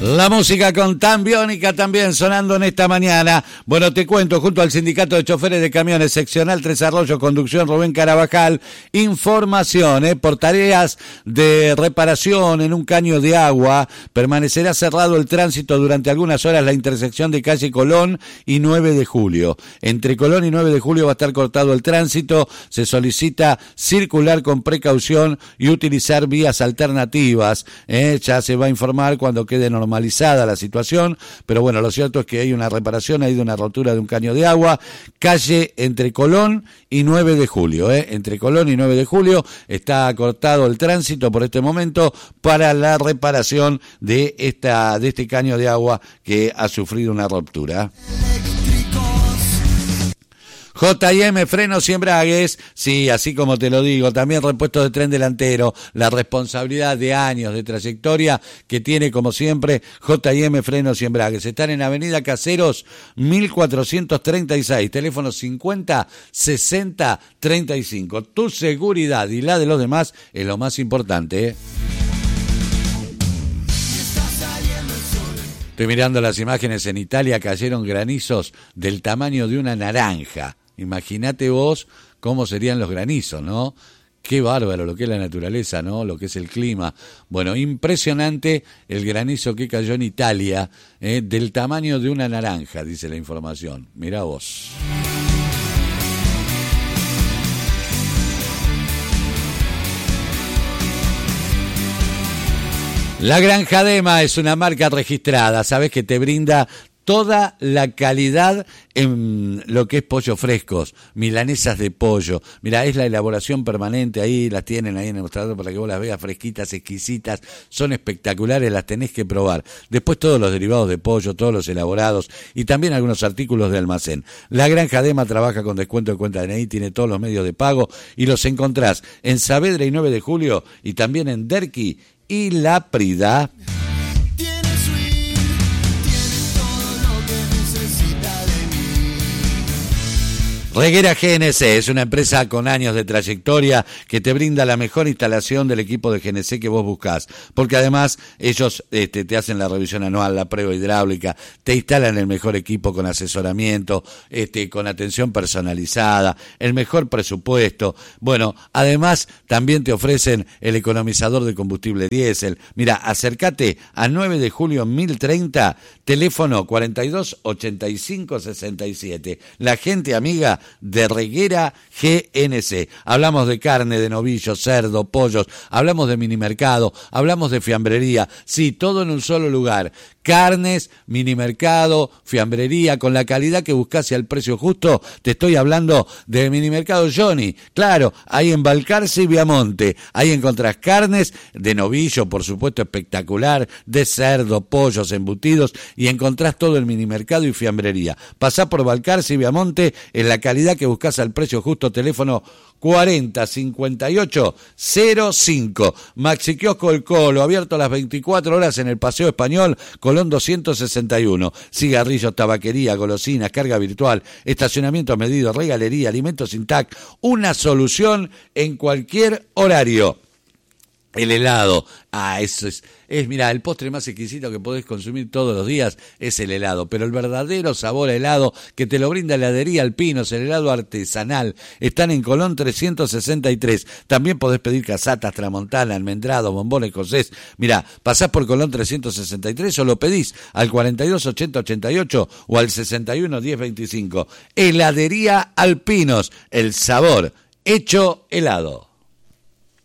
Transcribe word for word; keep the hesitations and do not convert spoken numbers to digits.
La música con Tan Biónica también sonando en esta mañana. Bueno, te cuento, junto al Sindicato de Choferes de Camiones Seccional Tres Arroyos, Conducción Rubén Carabajal, información eh, por tareas de reparación en un caño de agua. Permanecerá cerrado el tránsito durante algunas horas la intersección de calle Colón y nueve de julio. Entre Colón y nueve de julio va a estar cortado el tránsito. Se solicita circular con precaución y utilizar vías alternativas. Eh, ya se va a informar cuando quede normalizada la situación, pero bueno, lo cierto es que hay una reparación, hay una rotura de un caño de agua, calle entre Colón y nueve de julio, ¿eh? Entre Colón y nueve de julio está cortado el tránsito por este momento para la reparación de esta de este caño de agua que ha sufrido una ruptura. J y M, frenos y embragues, sí, así como te lo digo, también repuestos de tren delantero, la responsabilidad de años de trayectoria que tiene como siempre J y M, frenos y embragues. Están en Avenida Caseros mil cuatrocientos treinta y seis, teléfono cincuenta sesenta treinta y cinco. Tu seguridad y la de los demás es lo más importante, ¿eh? Estoy mirando las imágenes. En Italia cayeron granizos del tamaño de una naranja. Imagínate vos cómo serían los granizos, ¿no? Qué bárbaro lo que es la naturaleza, ¿no? Lo que es el clima. Bueno, impresionante el granizo que cayó en Italia, ¿eh? Del tamaño de una naranja, dice la información. Mirá vos. La Granja Dema es una marca registrada, sabes que te brinda toda la calidad en lo que es pollo frescos, milanesas de pollo. Mira, es la elaboración permanente, ahí las tienen ahí en el mostrador para que vos las veas fresquitas, exquisitas, son espectaculares, las tenés que probar. Después todos los derivados de pollo, todos los elaborados y también algunos artículos de almacén. La Granja Dema trabaja con descuento de cuenta de N I, tiene todos los medios de pago y los encontrás en Saavedra y nueve de julio y también en Derqui y La Prida. Reguera G N C es una empresa con años de trayectoria que te brinda la mejor instalación del equipo de G N C que vos buscás, porque además ellos este, te hacen la revisión anual, la prueba hidráulica, te instalan el mejor equipo con asesoramiento, este, con atención personalizada, el mejor presupuesto. Bueno, además también te ofrecen el economizador de combustible diésel. Mira, acércate a nueve de julio mil treinta, teléfono cuarenta y dos ochenta y cinco sesenta y siete. La gente amiga de Reguera G N C. Hablamos de carne, de novillo, cerdo, pollos, hablamos de minimercado, hablamos de fiambrería, sí, todo en un solo lugar. Carnes, minimercado, fiambrería, con la calidad que buscás y al precio justo. Te estoy hablando de Minimercado Johnny, claro, ahí en Balcarce y Viamonte. Ahí encontrás carnes de novillo, por supuesto, espectacular, de cerdo, pollos, embutidos, y encontrás todo el minimercado y fiambrería. Pasá por Balcarce y Viamonte, en la calidad que buscás al precio justo. Teléfono cuarenta cincuenta y ocho cero cinco. Maxi Kiosco El Colo, abierto a las veinticuatro horas en el Paseo Español, Colón doscientos sesenta y uno. Cigarrillos, tabaquería, golosinas, carga virtual, estacionamiento medido, regalería, alimentos Intac. Una solución en cualquier horario. El helado, ah, eso es, es, mira, el postre más exquisito que podés consumir todos los días es el helado, pero el verdadero sabor a helado que te lo brinda Heladería Alpinos, el helado artesanal, están en Colón trescientos sesenta y tres, también podés pedir casatas, tramontana, almendrado, bombones escocés. Mira, pasás por Colón trescientos sesenta y tres o lo pedís al cuarenta y dos ochenta ochenta y ocho o al sesenta y uno diez veinticinco. Heladería Alpinos, el sabor hecho helado.